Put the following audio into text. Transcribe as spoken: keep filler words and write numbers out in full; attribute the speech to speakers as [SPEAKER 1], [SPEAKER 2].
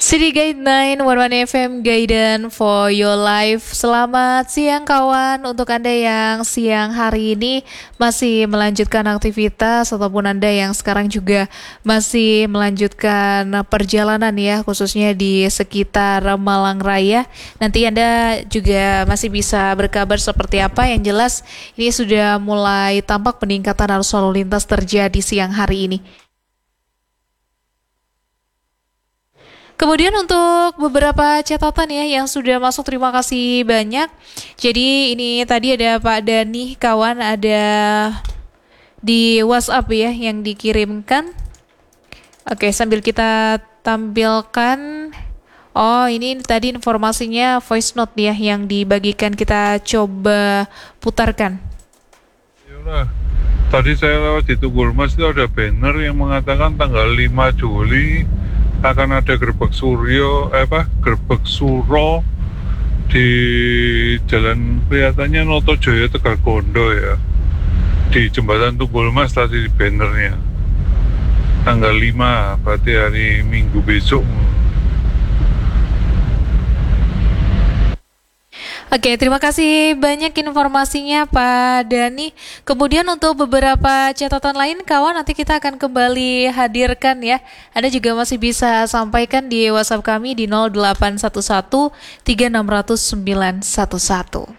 [SPEAKER 1] City Guide sembilan satu satu F M Guidance for your life. Selamat siang kawan. Untuk Anda yang siang hari ini masih melanjutkan aktivitas ataupun Anda yang sekarang juga masih melanjutkan perjalanan ya, khususnya di sekitar Malang Raya. Nanti Anda juga masih bisa berkabar seperti apa. Yang jelas ini sudah mulai tampak peningkatan arus lalu lintas terjadi siang hari ini. Kemudian untuk beberapa catatan ya yang sudah masuk, terima kasih banyak. Jadi ini tadi ada Pak Dani, kawan, ada di WhatsApp ya yang dikirimkan. Oke, sambil kita tampilkan. Oh, ini tadi informasinya voice note ya yang dibagikan, kita coba putarkan.
[SPEAKER 2] Yalah. Tadi saya lewat di Tunggul Mas itu ada banner yang mengatakan tanggal lima Juli akan ada gerbek Suryo, eh apa, gerbek Suro di jalan kelihatannya Notojoyo Tegakondo ya, di jembatan Tunggul Mas tadi di bannernya. Tanggal lima, berarti hari Minggu besok.
[SPEAKER 1] Oke, terima kasih banyak informasinya Pak Dani. Kemudian untuk beberapa catatan lain kawan, nanti kita akan kembali hadirkan ya. Anda juga masih bisa sampaikan di WhatsApp kami di nol delapan satu satu tiga enam nol nol sembilan satu satu.